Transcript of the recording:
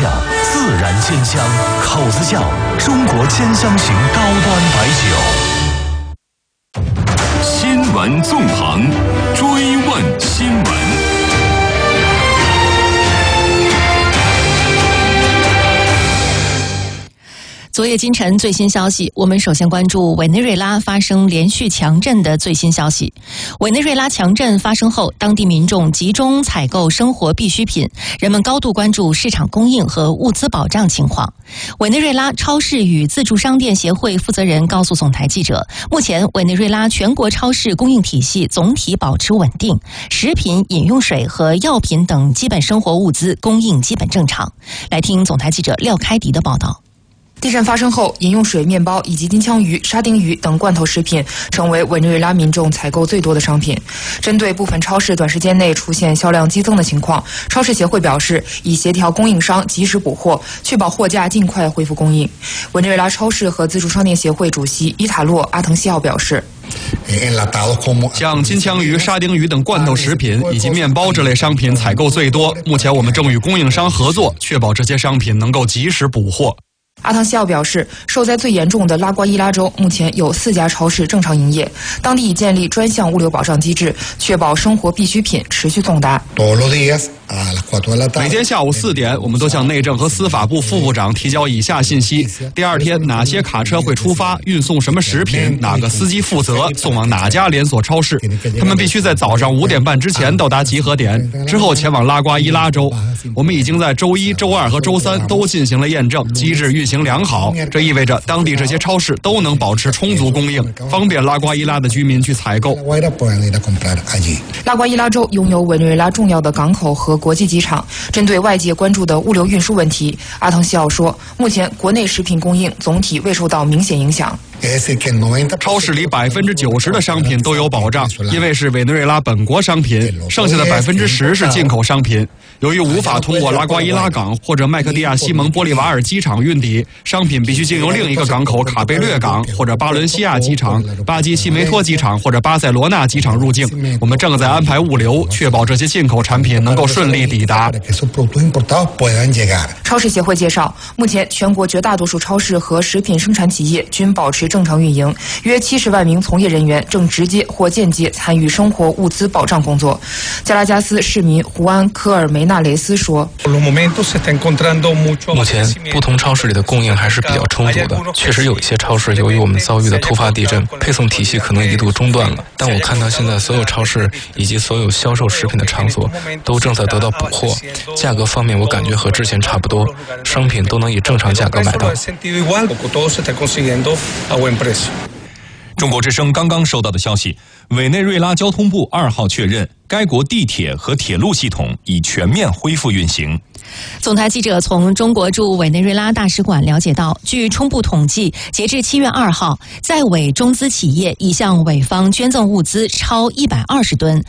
窖自然鲜香，口子窖中国鲜香型高端白酒。新闻纵横，追问新闻。 昨夜今晨最新消息，我们首先关注委内瑞拉发生连续强震的最新消息。委内瑞拉强震发生后，当地民众集中采购生活必需品，人们高度关注市场供应和物资保障情况。委内瑞拉超市与自助商店协会负责人告诉总台记者，目前委内瑞拉全国超市供应体系总体保持稳定，食品、饮用水和药品等基本生活物资供应基本正常。来听总台记者廖开迪的报道。 地震发生后，饮用水、面包以及金枪鱼、沙丁鱼等罐头食品成为委内瑞拉民众采购最多的商品。针对部分超市短时间内出现销量激增的情况，超市协会表示，已协调供应商及时补货，确保货架尽快恢复供应。委内瑞拉超市和自助商店协会主席伊塔洛·阿滕西奥表示， 像金枪鱼、沙丁鱼等罐头食品以及面包这类商品采购最多。目前我们正与供应商合作，确保这些商品能够及时补货。 阿滕西奥表示，受灾最严重的拉瓜伊拉州目前有4家超市正常营业，当地已建立专项物流保障机制，确保生活必需品持续送达。 每天下午4点，我们都向内政和司法部副部长提交以下信息：第二天哪些卡车会出发，运送什么食品，哪个司机负责，送往哪家连锁超市。他们必须在早上5点半之前到达集合点，之后前往拉瓜伊拉州。我们已经在周一、周二和周3都进行了验证，机制运行良好。这意味着当地这些超市都能保持充足供应，方便拉瓜伊拉的居民去采购。 拉瓜伊拉州拥有委内瑞拉重要的港口和国际机场。针对外界关注的物流运输问题，阿滕西奥说，目前国内食品供应总体未受到明显影响。 超市里90%的商品都有保障，因为是委内瑞拉本国商品，剩下的10%是进口商品。由于无法通过拉瓜伊拉港或者麦克蒂亚西蒙玻利瓦尔机场运抵，商品必须经由另一个港口卡贝略港或者巴伦西亚机场、巴基西梅托机场或者巴塞罗那机场入境。我们正在安排物流，确保这些进口产品能够顺利抵达。 超市协会介绍，目前全国绝大多数超市和食品生产企业均保持正常运营，约70万名从业人员正直接或间接参与生活物资保障工作。加拉加斯市民胡安·科尔梅纳雷斯说， 目前不同超市里的供应还是比较充足的，确实有一些超市由于我们遭遇的突发地震，配送体系可能一度中断了，但我看到现在所有超市以及所有销售食品的场所都正在得到补货，价格方面我感觉和之前差不多，商品都能以正常价格买到。 中国之声刚刚收到的消息，委内瑞拉交通部2号确认，该国地铁和铁路系统已全面恢复运行。 总台记者从中国驻委内瑞拉大使馆了解到，据初步统计，截至7月2号，在委中资企业已向委方捐赠物资超120吨，